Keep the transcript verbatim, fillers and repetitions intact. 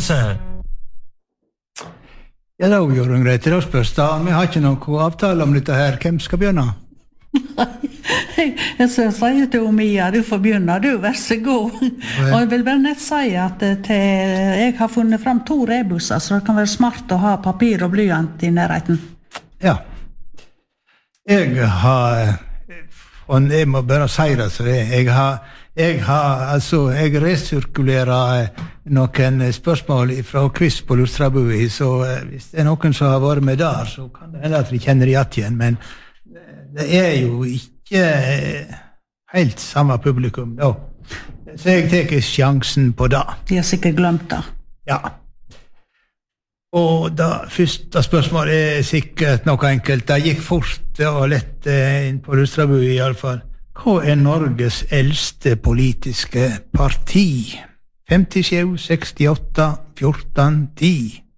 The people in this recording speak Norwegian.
konkurranse. Ja, da gjør hun greit. Da spørs da. Vi har ikke noen avtale om dette her. Hvem skal begynne? jeg, jeg sier til Mia, du får begynne, du, vær så god. Og jeg vil bare nett si at til, jeg har funnet frem to rebusser, så det kan være smart å ha papir og blyant i nærheten. Ja. Jeg har, og jeg må bare si det, så det, jeg har, jeg har, altså, jeg resirkulerer noen spørsmål fra quiz på Lustrabui, så hvis det er noen som har vært med der, så kan det hende at vi kjenner det igjen, men det er jo ikke helt samme publikum da. Så jeg tar sjansen på det. De har sikkert glemt det. Ja. Og da første spørsmålet er sikkert noe enkelt. Det gikk fort og lett inn på Lustrabui i alle fall. Hva er Norges eldste politiske parti? femtisju, sekstiåtte, fjorten, ti.